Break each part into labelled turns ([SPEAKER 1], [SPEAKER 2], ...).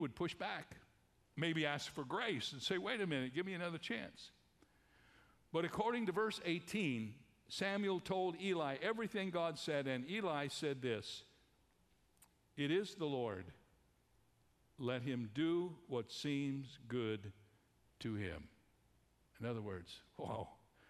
[SPEAKER 1] would push back, maybe ask for grace and say, wait a minute, give me another chance. But according to verse 18, Samuel told Eli everything God said, and Eli said this, "It is the Lord. Let him do what seems good to him." In other words, wow.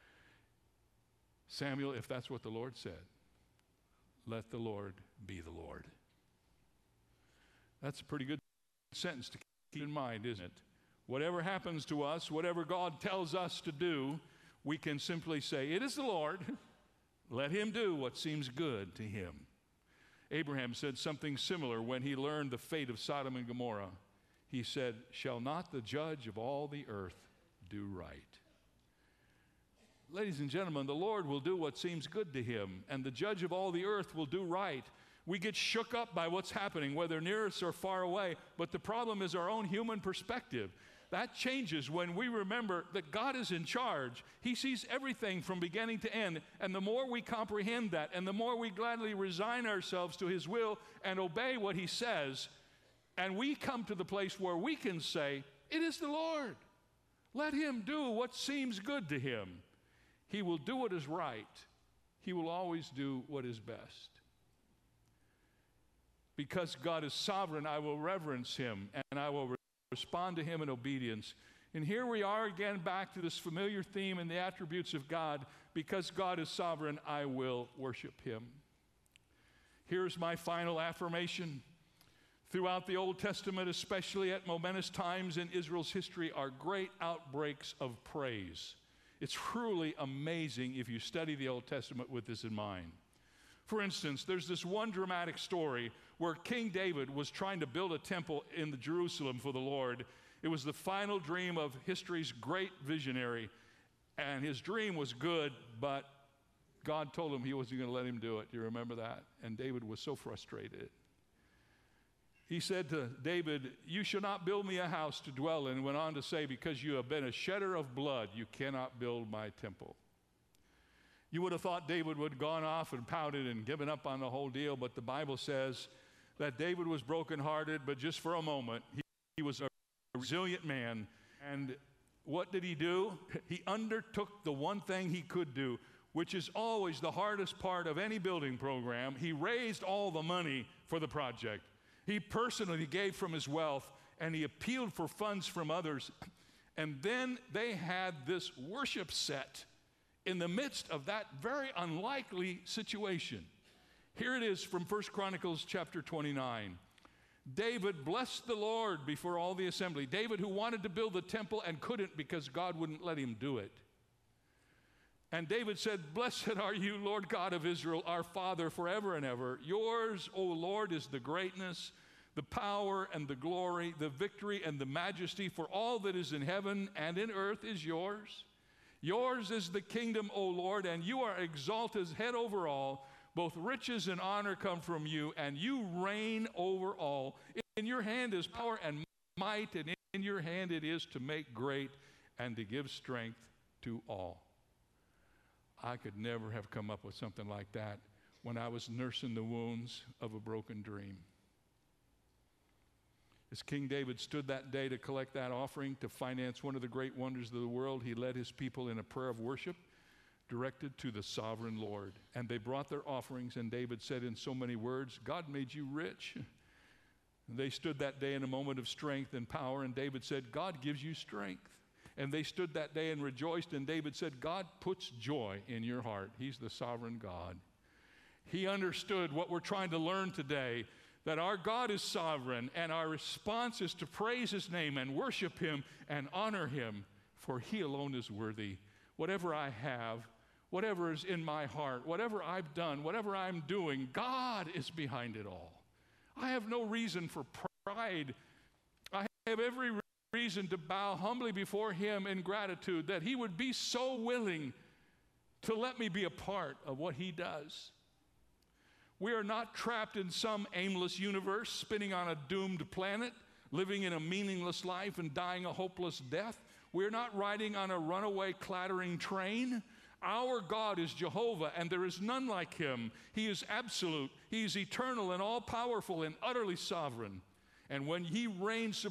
[SPEAKER 1] Samuel, if that's what the Lord said, let the Lord be the Lord. That's a pretty good sentence to keep in mind, isn't it? Whatever happens to us, whatever God tells us to do, we can simply say, it is the Lord. Let him do what seems good to him. Abraham said something similar when he learned the fate of Sodom and Gomorrah. He said, "Shall not the judge of all the earth do right?" Ladies and gentlemen, the Lord will do what seems good to him, and the judge of all the earth will do right. We get shook up by what's happening, whether near us or far away, but the problem is our own human perspective. That changes when we remember that God is in charge. He sees everything from beginning to end, and the more we comprehend that, and the more we gladly resign ourselves to his will and obey what he says, and we come to the place where we can say, it is the Lord. Let him do what seems good to him. He will do what is right. He will always do what is best. Because God is sovereign, I will reverence him, and I will respond to him in obedience. And here we are again back to this familiar theme in the attributes of God. Because God is sovereign, I will worship him. Here's my final affirmation. Throughout the Old Testament, especially at momentous times in Israel's history, are great outbreaks of praise. It's truly amazing if you study the Old Testament with this in mind. For instance, there's this one dramatic story where King David was trying to build a temple in Jerusalem for the Lord. It was the final dream of history's great visionary, and his dream was good, but God told him he wasn't going to let him do it. Do you remember that? And David was so frustrated. He said to David, "You shall not build me a house to dwell in," and went on to say, "Because you have been a shedder of blood, you cannot build my temple." You would have thought David would have gone off and pouted and given up on the whole deal, but the Bible says that David was brokenhearted, but just for a moment, he was a resilient man. And what did he do? He undertook the one thing he could do, which is always the hardest part of any building program. He raised all the money for the project. He personally gave from his wealth, and he appealed for funds from others. And then they had this worship set in the midst of that very unlikely situation. Here it is from 1 Chronicles chapter 29. David blessed the Lord before all the assembly. David, who wanted to build the temple and couldn't because God wouldn't let him do it. And David said, "Blessed are you, Lord God of Israel, our Father, forever and ever. Yours, O Lord, is the greatness, the power and the glory, the victory and the majesty, for all that is in heaven and in earth is yours. Yours is the kingdom, O Lord, and you are exalted as head over all. Both riches and honor come from you, and you reign over all. In your hand is power and might, and in your hand it is to make great and to give strength to all." I could never have come up with something like that when I was nursing the wounds of a broken dream. As King David stood that day to collect that offering to finance one of the great wonders of the world, he led his people in a prayer of worship directed to the sovereign Lord. And they brought their offerings, and David said in so many words, "God made you rich." And they stood that day in a moment of strength and power, and David said, "God gives you strength." And they stood that day and rejoiced, and David said, "God puts joy in your heart." He's the sovereign God. He understood what we're trying to learn today, that our God is sovereign, and our response is to praise his name and worship him and honor him, for he alone is worthy. Whatever I have, whatever is in my heart, whatever I've done, whatever I'm doing, God is behind it all. I have no reason for pride. I have every reason to bow humbly before him in gratitude that he would be so willing to let me be a part of what he does. We are not trapped in some aimless universe, spinning on a doomed planet, living in a meaningless life and dying a hopeless death. We're not riding on a runaway clattering train. Our God is Jehovah, and there is none like him. He is absolute. He is eternal and all-powerful and utterly sovereign. And when he reigns